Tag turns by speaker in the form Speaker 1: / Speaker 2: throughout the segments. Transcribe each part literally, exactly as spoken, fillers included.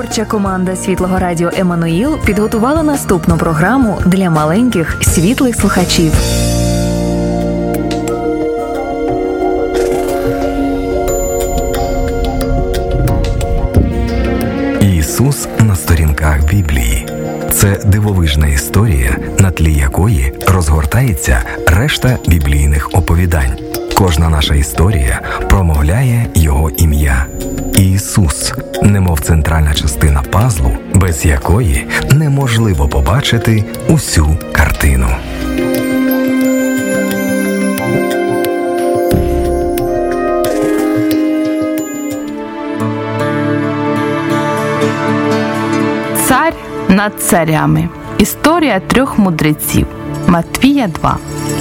Speaker 1: Творча команда Світлого Радіо «Еммануїл» підготувала наступну програму для маленьких світлих слухачів.
Speaker 2: Ісус на сторінках Біблії. Це дивовижна історія, на тлі якої розгортається решта біблійних оповідань. Кожна наша історія промовляє Його ім'я. Ісус, немов центральна частина пазлу, без якої неможливо побачити усю картину.
Speaker 3: Цар над царями. Історія трьох мудреців. Матвія два.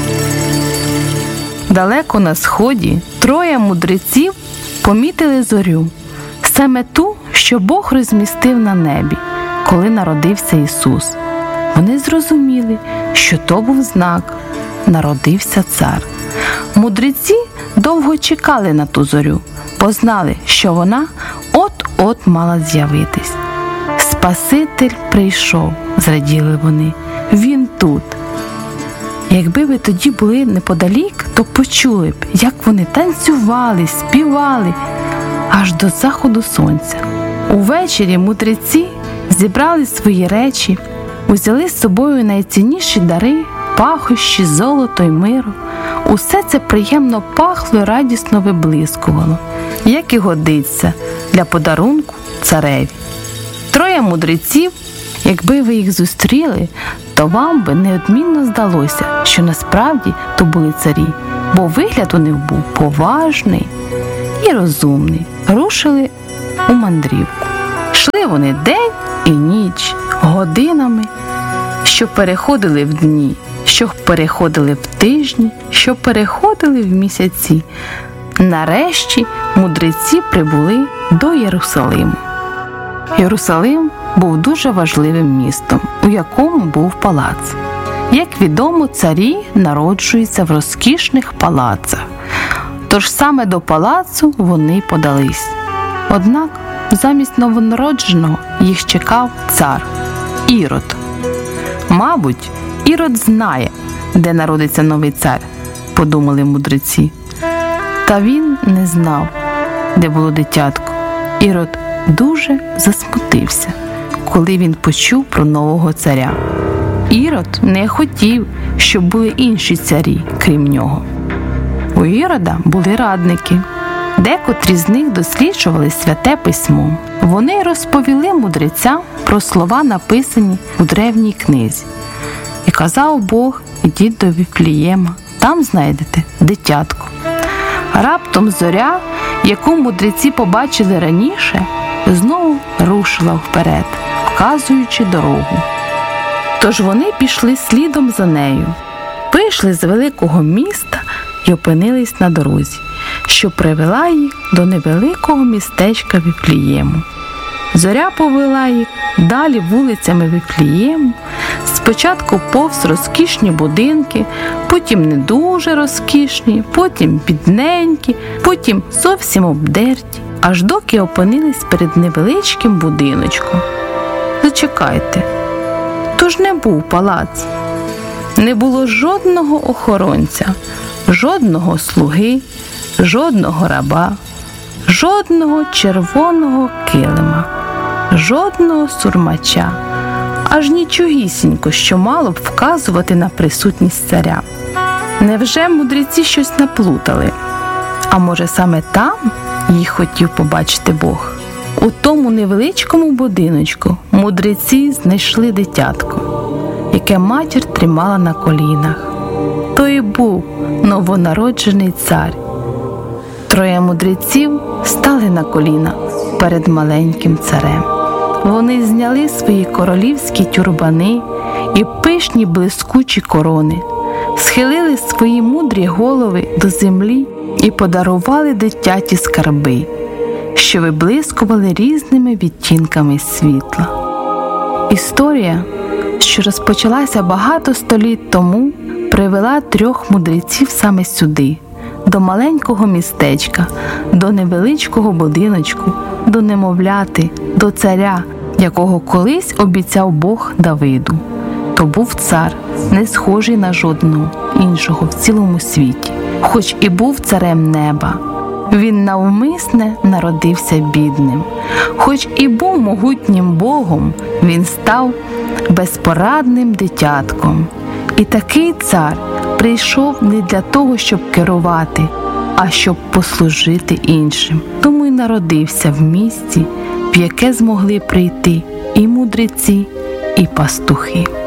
Speaker 3: Далеко на сході троє мудреців помітили зорю, саме ту, що Бог розмістив на небі, коли народився Ісус. Вони зрозуміли, що то був знак – народився цар. Мудреці довго чекали на ту зорю, бо знали, що вона от-от мала з'явитись. Спаситель прийшов, зраділи вони, він тут. Якби ви тоді були неподалік, то почули б, як вони танцювали, співали, аж до заходу сонця. Увечері мудреці зібрали свої речі, узяли з собою найцінніші дари, пахощі, золото й миру. Усе це приємно пахло й радісно виблискувало, як і годиться для подарунку цареві. Троє мудреців, якби ви їх зустріли, то вам би неодмінно здалося, що насправді то були царі, бо вигляд у них був поважний і розумний. Рушили у мандрівку. Йшли вони день і ніч, годинами, що переходили в дні, що переходили в тижні, що переходили в місяці. Нарешті мудреці прибули до Єрусалиму. Єрусалим був дуже важливим містом, у якому був палац. Як відомо, царі народжуються в розкішних палацах. Тож саме до палацу вони подались. Однак замість новонародженого їх чекав цар – Ірод. Мабуть, Ірод знає, де народиться новий цар, подумали мудреці. Та він не знав, де було дитятко. Ірод дуже засмутився, коли він почув про нового царя. Ірод не хотів, щоб були інші царі, крім нього. У Ірода були радники. Декотрі з них досліджували Святе Письмо. Вони розповіли мудрецям про слова, написані у древній книзі. І казав Бог: ідіть до Віфлієма, там знайдете дитятко. Раптом зоря, яку мудреці побачили раніше, знову рушила вперед, вказуючи дорогу. Тож вони пішли слідом за нею, вийшли з великого міста і опинились на дорозі, що привела їх до невеликого містечка Віфлієму. Зоря повела їх далі вулицями Віфлієму, спочатку повз розкішні будинки, потім не дуже розкішні, потім бідненькі, потім зовсім обдерті, аж доки опинились перед невеличким будиночком. Зачекайте, то ж не був палац. Не було жодного охоронця, жодного слуги, жодного раба, жодного червоного килима, жодного сурмача, аж нічогісінько, що мало б вказувати на присутність царя. Невже мудреці щось наплутали? А може саме там їх хотів побачити Бог? У тому невеличкому будиночку мудреці знайшли дитятко, яке матір тримала на колінах. То і був новонароджений цар. Троє мудреців стали на коліна перед маленьким царем. Вони зняли свої королівські тюрбани і пишні блискучі корони, схилили свої мудрі голови до землі і подарували дитяті скарби, що виблискували різними відтінками світла. Історія, що розпочалася багато століть тому, привела трьох мудреців саме сюди, до маленького містечка, до невеличкого будиночку, до немовляти, до царя, якого колись обіцяв Бог Давиду. То був цар, не схожий на жодного іншого в цілому світі, хоч і був царем неба. Він навмисне народився бідним. Хоч і був могутнім Богом, він став безпорадним дитятком. І такий цар прийшов не для того, щоб керувати, а щоб послужити іншим. Тому й народився в місті, в яке змогли прийти і мудреці, і пастухи.